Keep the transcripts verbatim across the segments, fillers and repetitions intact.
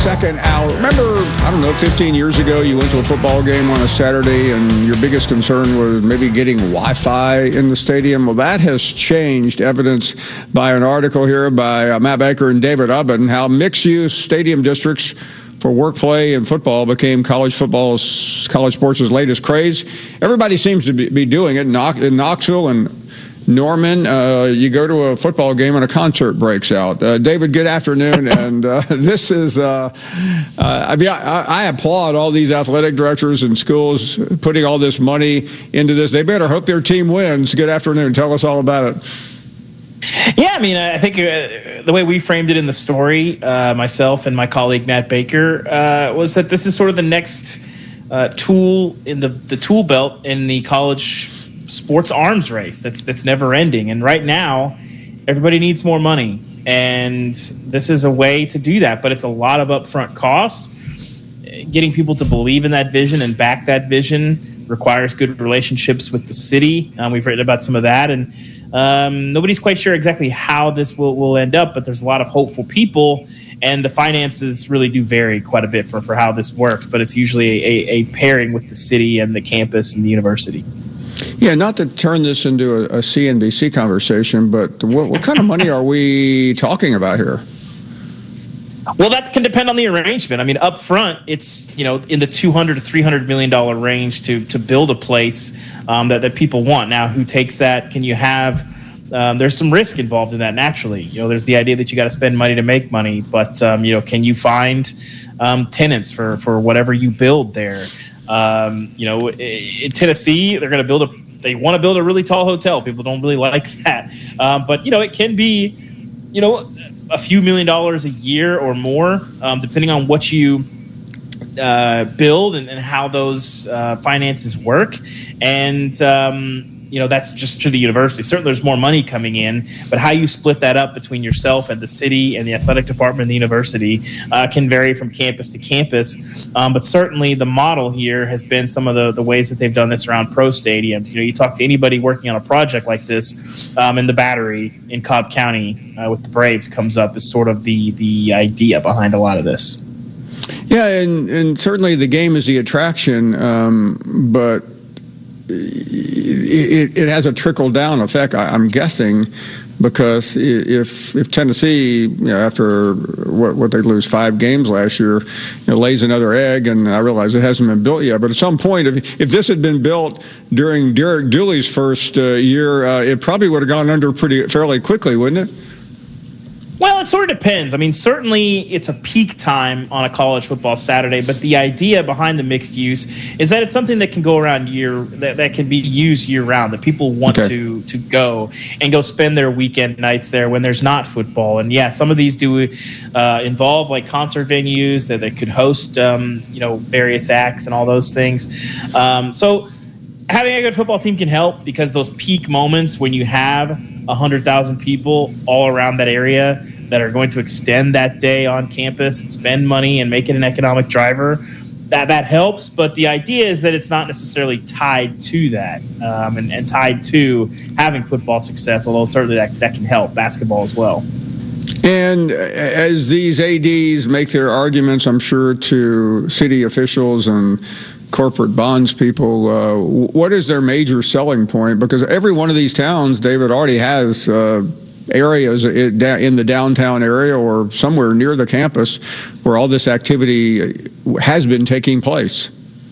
Second hour. Remember, I don't know, fifteen years ago, you went to a football game on a Saturday and your biggest concern was maybe getting Wi-Fi in the stadium. Well, that has changed, evidenced by an article here by uh, Matt Baker and David Ubben, how mixed-use stadium districts for work, play, and football became college football's, college sports' latest craze. Everybody seems to be, be doing it. In Knoxville and Norman, uh, you go to a football game and a concert breaks out. Uh, David, good afternoon. And uh, this is, uh, uh, I mean, I, I applaud all these athletic directors and schools putting all this money into this. They better hope their team wins. Good afternoon. Tell us all about it. Yeah, I mean, I think uh, the way we framed it in the story, uh, myself and my colleague Matt Baker, uh, was that this is sort of the next uh, tool in the, the tool belt in the college sports arms race that's that's never ending. And right now, everybody needs more money. And this is a way to do that. But it's a lot of upfront costs. Getting people to believe in that vision and back that vision requires good relationships with the city. Um, we've written about some of that. And um, nobody's quite sure exactly how this will, will end up, but there's a lot of hopeful people. And the finances really do vary quite a bit for, for how this works. But it's usually a, a pairing with the city and the campus and the university. Yeah, not to turn this into a, a C N B C conversation, but what, what kind of money are we talking about here? Well, that can depend on the arrangement. I mean, up front, it's, you know, in the two hundred to three hundred million dollars range to to build a place um, that, that people want. Now, who takes that? Can you have um, there's some risk involved in that naturally. You know, there's the idea that you got to spend money to make money, but, um, you know, can you find um, tenants for, for whatever you build there? Um, you know, in Tennessee, they're going to build a, they want to build a really tall hotel. People don't really like that. Um, but, you know, it can be, you know, a few million dollars a year or more, um, depending on what you uh, build and, and how those uh, finances work. And, um, you know, that's just to the university. Certainly there's more money coming in, but how you split that up between yourself and the city and the athletic department and the university uh, can vary from campus to campus. Um, but certainly the model here has been some of the, the ways that they've done this around pro stadiums. You know, you talk to anybody working on a project like this, um, and the Battery in Cobb County uh, with the Braves comes up as sort of the, the idea behind a lot of this. Yeah, and, and certainly the game is the attraction, um, but It, it has a trickle-down effect, I'm guessing, because if if Tennessee, you know, after what, what they lose five games last year, you know, lays another egg, and I realize it hasn't been built yet, but at some point, if if this had been built during Derek Dooley's first uh, year, uh, it probably would have gone under pretty fairly quickly, wouldn't it? Well, it sort of depends. I mean, certainly it's a peak time on a college football Saturday, but the idea behind the mixed use is that it's something that can go around year, that, that can be used year round, that people want okay. to to go and go spend their weekend nights there when there's not football. And yeah, some of these do uh, involve like concert venues that they could host, um, you know, various acts and all those things. Um, so having a good football team can help, because those peak moments when you have one hundred thousand people all around that area that are going to extend that day on campus and spend money and make it an economic driver, that that helps. But the idea is that it's not necessarily tied to that um, and, and tied to having football success, although certainly that, that can help basketball as well. And as these A Ds make their arguments, I'm sure, to city officials and corporate bonds people, uh, what is their major selling point? Because every one of these towns, David, already has uh, areas in the downtown area or somewhere near the campus where all this activity has been taking place.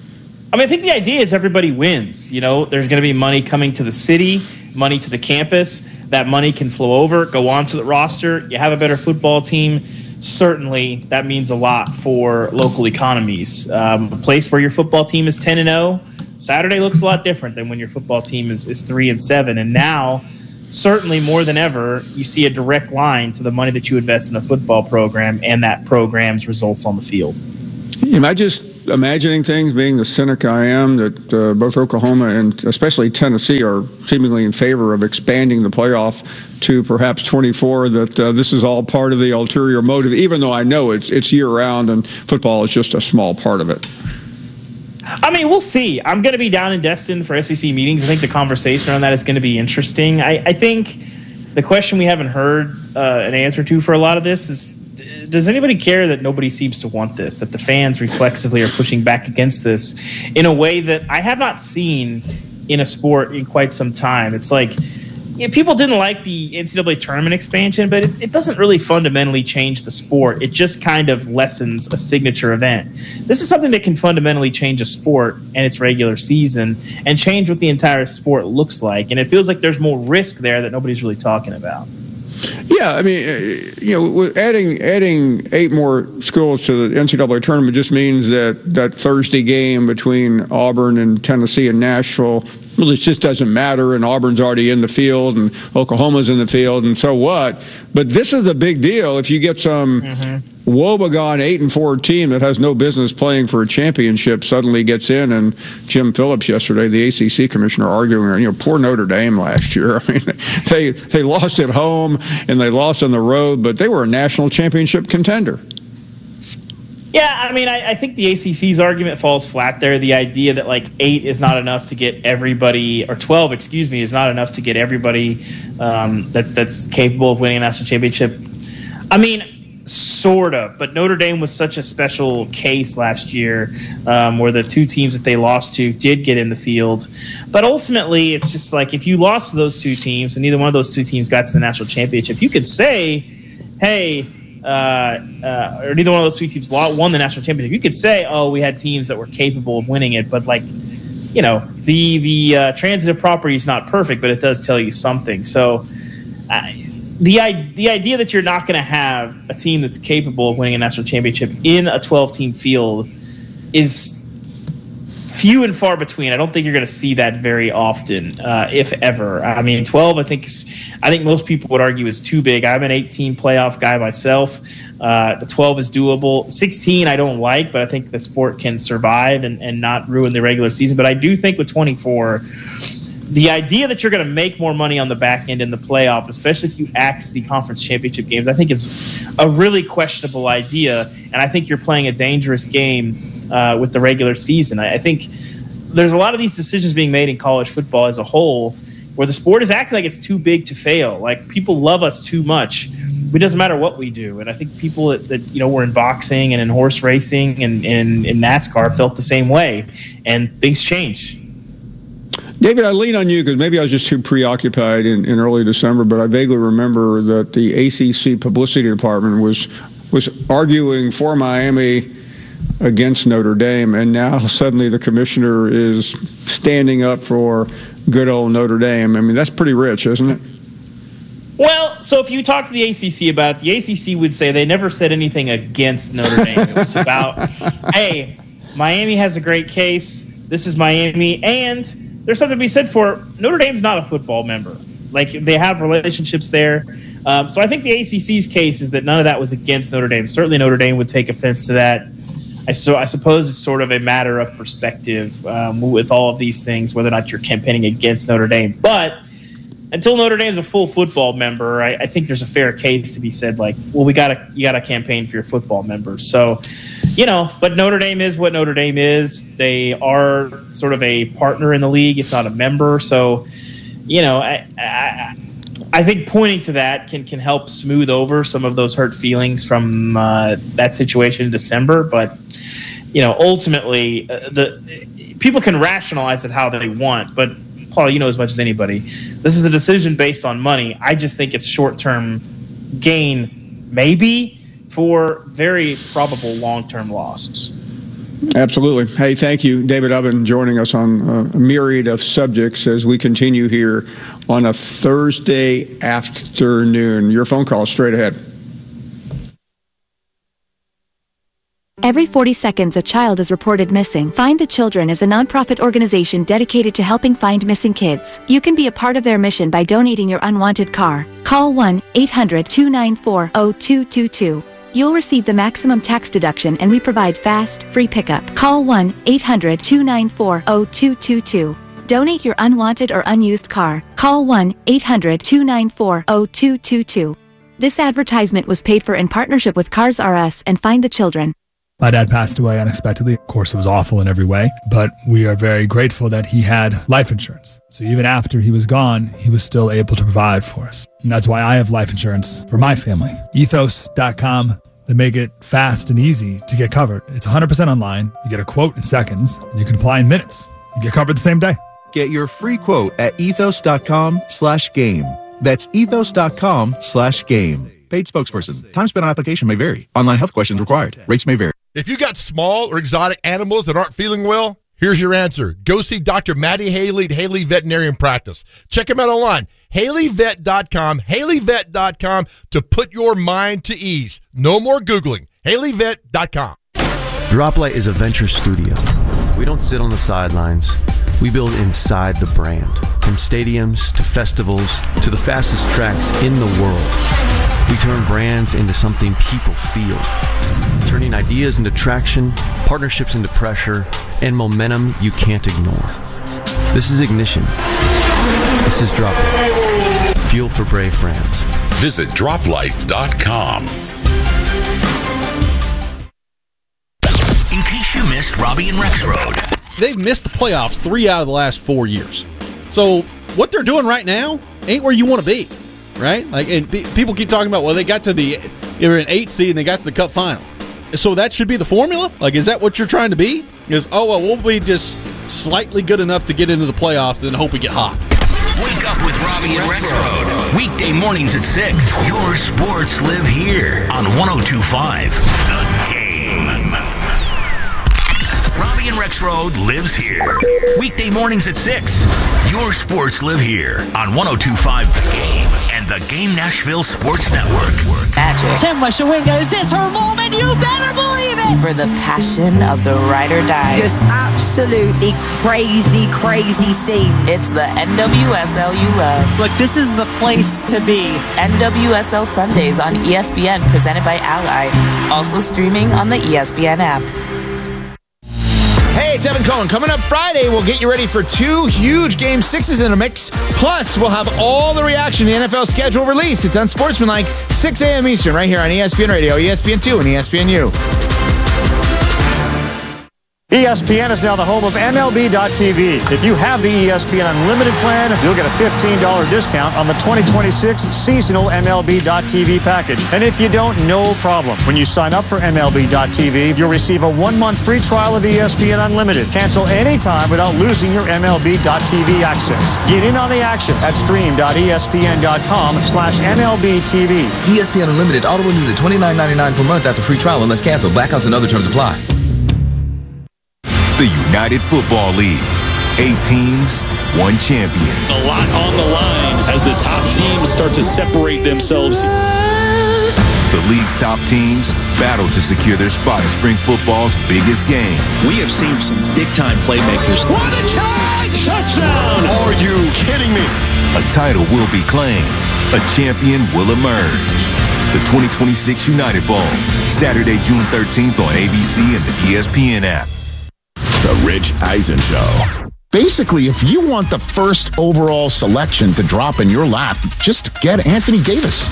I mean, I think the idea is everybody wins. You know, there's going to be money coming to the city, money to the campus. That money can flow over, go onto the roster. You have a better football team. Certainly, that means a lot for local economies. Um, a place where your football team is ten and oh, Saturday looks a lot different than when your football team is, is three and seven. And now, certainly more than ever, you see a direct line to the money that you invest in a football program and that program's results on the field. Am I just imagining things, being the cynic I am, that uh, both Oklahoma and especially Tennessee are seemingly in favor of expanding the playoff to perhaps twenty-four, that uh, this is all part of the ulterior motive, even though I know it's, it's year-round and football is just a small part of it? I mean, we'll see. I'm going to be down in Destin for S E C meetings. I think the conversation on that is going to be interesting. I, I think the question we haven't heard uh, an answer to for a lot of this is does anybody care that nobody seems to want this, that the fans reflexively are pushing back against this in a way that I have not seen in a sport in quite some time? It's like, you know, people didn't like the N C double A tournament expansion, but it, it doesn't really fundamentally change the sport. It just kind of lessens a signature event. This is something that can fundamentally change a sport and its regular season and change what the entire sport looks like. And it feels like there's more risk there that nobody's really talking about. Yeah, I mean, you know, adding adding eight more schools to the N C double A tournament just means that that Thursday game between Auburn and Tennessee and Nashville really just doesn't matter, and Auburn's already in the field, and Oklahoma's in the field, and so what? But this is a big deal if you get some mm-hmm. woebegone eight and four team that has no business playing for a championship suddenly gets in. And Jim Phillips yesterday, the A C C commissioner, arguing, you know, poor Notre Dame last year. I mean, they they lost at home and they lost on the road, but they were a national championship contender. Yeah, I mean, I, I think the A C C's argument falls flat there. The idea that, like, eight is not enough to get everybody, or twelve, excuse me, is not enough to get everybody um, that's that's capable of winning a national championship. I mean, sort of, but Notre Dame was such a special case last year um, where the two teams that they lost to did get in the field. But ultimately, it's just like if you lost to those two teams and neither one of those two teams got to the national championship, you could say, hey, Uh, uh, or neither one of those two teams won the national championship. You could say, "Oh, we had teams that were capable of winning it," but like, you know, the the uh, transitive property is not perfect, but it does tell you something. So, uh, the the idea that you're not going to have a team that's capable of winning a national championship in a twelve-team field is few and far between. I don't think you're going to see that very often, uh, if ever. I mean, twelve, I think, I think most people would argue is too big. I'm an eighteen playoff guy myself. Uh, the twelve is doable. sixteen, I don't like, but I think the sport can survive and, and not ruin the regular season. But I do think with twenty-four, the idea that you're going to make more money on the back end in the playoff, especially if you axe the conference championship games, I think is a really questionable idea. And I think you're playing a dangerous game uh, with the regular season. I, I think there's a lot of these decisions being made in college football as a whole where the sport is acting like it's too big to fail. Like, people love us too much. It doesn't matter what we do. And I think people that, that you know, were in boxing and in horse racing and in NASCAR felt the same way. And things change. David, I lean on you because maybe I was just too preoccupied in, in early December, but I vaguely remember that the A C C publicity department was was arguing for Miami against Notre Dame, and now suddenly the commissioner is standing up for good old Notre Dame. I mean, that's pretty rich, isn't it? Well, so if you talk to the A C C about it, the A C C would say they never said anything against Notre Dame. It was about, hey, Miami has a great case. This is Miami, and there's something to be said for Notre Dame's not a football member. Like, they have relationships there. Um, so I think the A C C's case is that none of that was against Notre Dame. Certainly Notre Dame would take offense to that. I, so I suppose it's sort of a matter of perspective um, with all of these things, whether or not you're campaigning against Notre Dame. But until Notre Dame's a full football member, I, I think there's a fair case to be said, like, well, we gotta you gotta campaign for your football members. So, you know, but Notre Dame is what Notre Dame is. They are sort of a partner in the league, if not a member. So, you know, I, I, I think pointing to that can can help smooth over some of those hurt feelings from uh, that situation in December. But, you know, ultimately, uh, the people can rationalize it how they want, but Paul, you know as much as anybody, this is a decision based on money. I just think it's short-term gain, maybe, for very probable long-term loss. Absolutely. Hey, thank you, David Ubben, joining us on a myriad of subjects as we continue here on a Thursday afternoon. Your phone call straight ahead. Every forty seconds, a child is reported missing. Find the Children is a nonprofit organization dedicated to helping find missing kids. You can be a part of their mission by donating your unwanted car. Call one eight hundred two nine four zero two two two. You'll receive the maximum tax deduction, and we provide fast, free pickup. Call one eight hundred two nine four zero two two two. Donate your unwanted or unused car. Call one eight hundred two nine four zero two two two. This advertisement was paid for in partnership with Cars R Us and Find the Children. My dad passed away unexpectedly. Of course, it was awful in every way, but we are very grateful that he had life insurance. So even after he was gone, he was still able to provide for us. And that's why I have life insurance for my family. Ethos dot com that make it fast and easy to get covered. It's one hundred percent online. You get a quote in seconds, and you can apply in minutes. You get covered the same day. Get your free quote at ethos.com slash game. That's ethos.com slash game. Paid spokesperson. Time spent on application may vary. Online health questions required. Rates may vary. If you got small or exotic animals that aren't feeling well, here's your answer. Go see Doctor Maddie Haley at Haley Veterinarian Practice. Check him out online. Haley Vet dot com. Haley Vet dot com to put your mind to ease. No more Googling. Haley Vet dot com. Droplight is a venture studio. We don't sit on the sidelines. We build inside the brand. From stadiums to festivals to the fastest tracks in the world. We turn brands into something people feel. Turning ideas into traction, partnerships into pressure, and momentum you can't ignore. This is Ignition. This is Droplight. Fuel for brave brands. Visit droplight dot com. In case you missed Robbie and Rexroad. They've missed the playoffs three out of the last four years. So what they're doing right now ain't where you want to be, right? Like, and pe- people keep talking about, well, they got to the, they were an eight seed and they got to the Cup final. So that should be the formula? Like, is that what you're trying to be? Is, oh, well, we'll be just slightly good enough to get into the playoffs and then hope we get hot. Wake up with Robbie and Rexroad. Weekday mornings at six. Your sports live here on one oh two point five. The Game. Robbie and Rexroad lives here. Weekday mornings at six. Your sports live here on one oh two point five The Game and the Game Nashville Sports Network. Magic. Tim Washawinga, is this her moment? You better believe it! For the passion of the ride or die. Just absolutely crazy, crazy scene. It's the N W S L you love. Look, this is the place to be. N W S L Sundays on E S P N, presented by Ally. Also streaming on the E S P N app. Hey, it's Evan Cohen. Coming up Friday, we'll get you ready for two huge Game sixes in a mix. Plus, we'll have all the reaction to the N F L schedule release. It's Unsportsmanlike, six a.m. Eastern, right here on E S P N Radio, E S P N two, and E S P N U. E S P N is now the home of M L B dot T V. If you have the E S P N Unlimited plan, you'll get a fifteen dollars discount on the twenty twenty-six seasonal M L B dot T V package. And if you don't, no problem. When you sign up for M L B dot T V, you'll receive a one-month free trial of E S P N Unlimited. Cancel anytime without losing your M L B dot T V access. Get in on the action at stream dot E S P N dot com slash M L B T V. E S P N Unlimited auto renews at twenty-nine ninety-nine per month after free trial unless canceled. Blackouts and other terms apply. The United Football League. Eight teams, one champion. A lot on the line as the top teams start to separate themselves. The league's top teams battle to secure their spot in spring football's biggest game. We have seen some big-time playmakers. What a catch! Touchdown! Are you kidding me? A title will be claimed. A champion will emerge. The twenty twenty-six United Bowl, Saturday, June thirteenth on A B C and the E S P N app. The Rich Eisen Show. Basically, if you want the first overall selection to drop in your lap, just get Anthony Davis.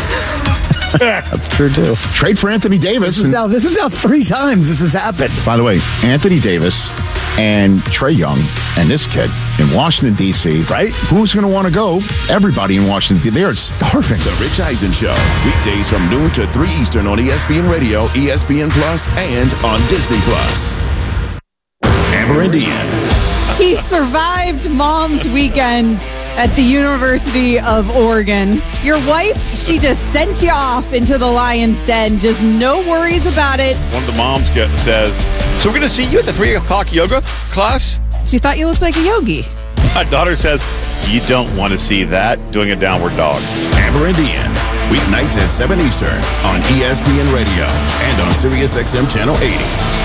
That's true, too. Trade for Anthony Davis. This is, now, this is now three times this has happened. By the way, Anthony Davis and Trae Young and this kid in Washington, D C Right? Who's going to want to go? Everybody in Washington, D C They are starving. The Rich Eisen Show. Weekdays from noon to three Eastern on E S P N Radio, E S P N Plus, and on Disney Plus. Amber and Deanne. He survived Mom's Weekend at the University of Oregon. Your wife, she just sent you off into the lion's den. Just no worries about it. One of the moms get, says, so we're going to see you at the three o'clock yoga class? She thought you looked like a yogi. My daughter says, you don't want to see that doing a downward dog. Amber and Deanne. Weeknights at seven Eastern on E S P N Radio and on Sirius X M Channel eighty.